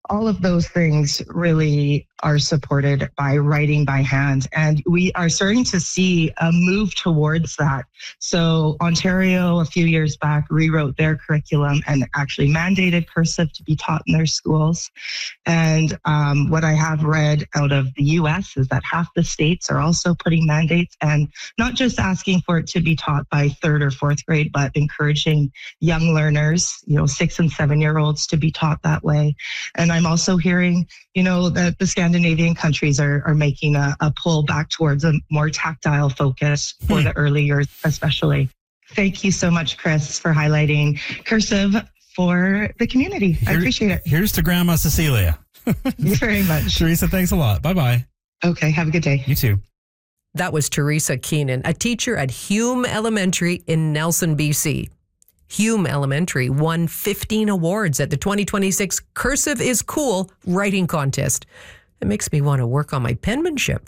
All of those things really are supported by writing by hand. And we are starting to see a move towards that. So Ontario, a few years back, rewrote their curriculum and actually mandated cursive to be taught in their schools. And what I have read out of the US is that half the states are also putting mandates and not just asking for it to be taught by third or fourth grade, but encouraging young learners, 6 and 7-year-olds to be taught that way. And I'm also hearing, that the Scandinavian countries are making a pull back towards a more tactile focus for the early years, especially. Thank you so much, Chris, for highlighting cursive for the community. I appreciate it. Here's to Grandma Cecilia. Thank you very much. Teresa, thanks a lot. Bye-bye. Okay, have a good day. You too. That was Teresa Keenan, a teacher at Hume Elementary in Nelson, BC. Hume Elementary won 15 awards at the 2026 Cursive is Cool writing contest. It makes me want to work on my penmanship.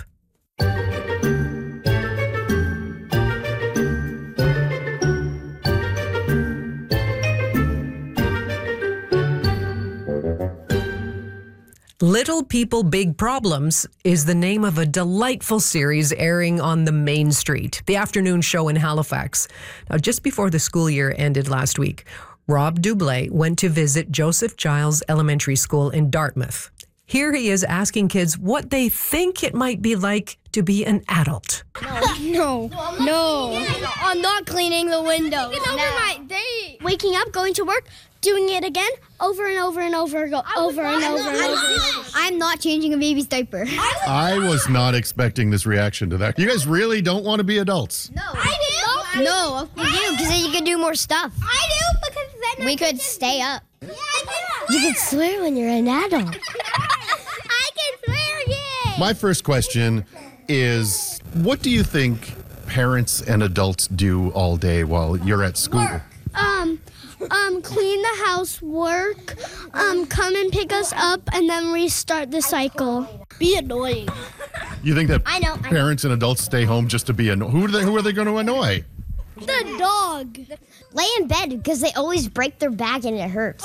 Little People, Big Problems is the name of a delightful series airing on the Main Street, the afternoon show in Halifax. Now, just before the school year ended last week, Rob Dublé went to visit Joseph Giles Elementary School in Dartmouth. Here he is asking kids what they think it might be like to be an adult. No. I'm not cleaning the windows. It's over my day. Waking up, going to work, doing it again, over and over and over, over and over. I'm not changing a baby's diaper. I was not expecting this reaction to that. You guys really don't want to be adults? No. I do. No, you do, because then you can do more stuff. I do, because then we could stay up. Yeah, you can swear when you're an adult. I can swear, yay! My first question is, what do you think parents and adults do all day while you're at school? Work. Clean the house, work, come and pick us up, and then restart the cycle. Be annoying. You think that I know. parents and adults stay home just to be annoying? Who are they going to annoy? The dog. Lay in bed because they always break their back and it hurts.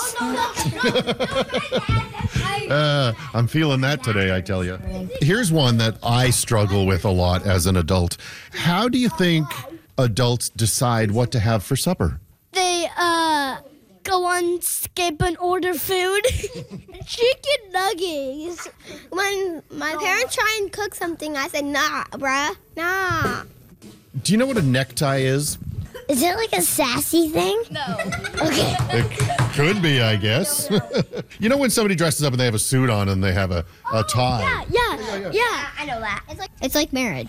I'm feeling that today, I tell you. Here's one that I struggle with a lot as an adult. How do you think adults decide what to have for supper? They go on Skip and order food. Chicken nuggets. When my parents try and cook something, I say, nah, bruh, nah. Do you know what a necktie is? Is it like a sassy thing? No. Okay. It could be, I guess. You know when somebody dresses up and they have a suit on and they have a tie? Yeah, I know that. It's like marriage.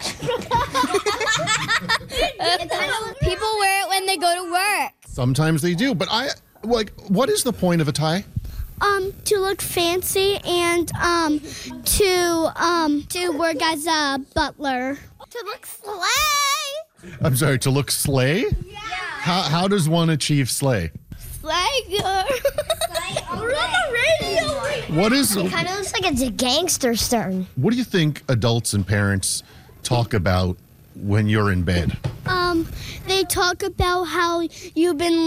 People wear it when they go to work. Sometimes they do, but what is the point of a tie? To look fancy and to work as a butler. To look slay. I'm sorry, to look slay? Yeah. How does one achieve slay? Slay girl. We're on the radio. What is... It kind of looks like it's a gangster starting. What do you think adults and parents talk about when you're in bed? They talk about how you've been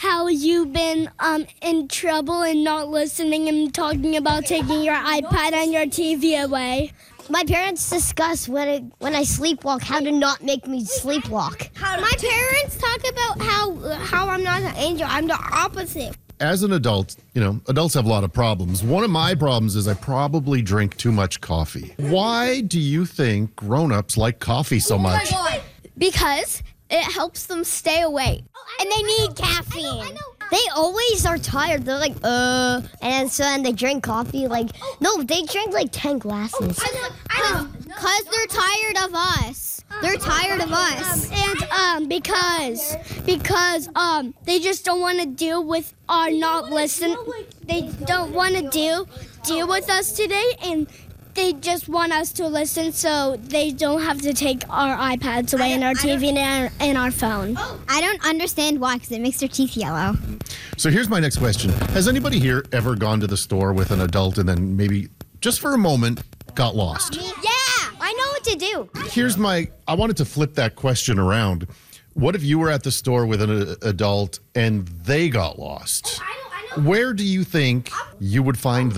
in trouble and not listening and talking about taking your iPad and your TV away. My parents discuss when I sleepwalk how to not make me sleepwalk. My parents talk about how I'm not an angel. I'm the opposite. As an adult, adults have a lot of problems. One of my problems is I probably drink too much coffee. Why do you think grown-ups like coffee so much? Oh my God. Because it helps them stay awake. And they need caffeine. I know. They always are tired. They're like, and then they drink coffee. No, they drink 10 glasses. I know. Because they're tired of us. They're tired of us. And because they just don't want to deal with our not listening. They don't want to deal with us today, and they just want us to listen so they don't have to take our iPads away and our TV and our phone. I don't understand why, because it makes their teeth yellow. So here's my next question. Has anybody here ever gone to the store with an adult and then maybe, just for a moment, got lost? Yeah, I know what to do. I wanted to flip that question around. What if you were at the store with an adult and they got lost? Where do you think you would find them?